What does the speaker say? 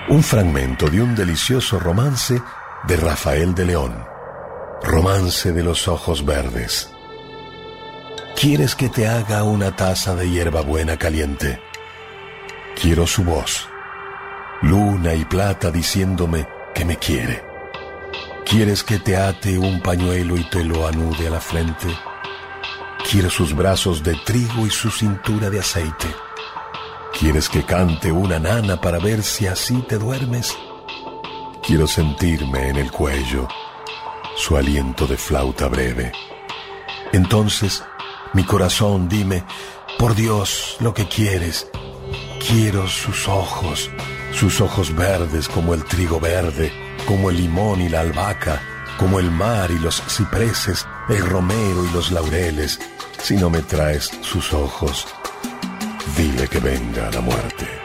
Un fragmento de un delicioso romance de Rafael de León. Romance de los ojos verdes. ¿Quieres que te haga una taza de hierbabuena caliente? Quiero su voz, luna y plata diciéndome que me quiere. ¿Quieres que te ate un pañuelo y te lo anude a la frente? Quiero sus brazos de trigo y su cintura de aceite. ¿Quieres que cante una nana para ver si así te duermes? Quiero sentirme en el cuello su aliento de flauta breve. Entonces, mi corazón, dime, por Dios, lo que quieres. Quiero sus ojos verdes como el trigo verde, como el limón y la albahaca, como el mar y los cipreses, el romero y los laureles. Si no me traes sus ojos, dile que venga la muerte.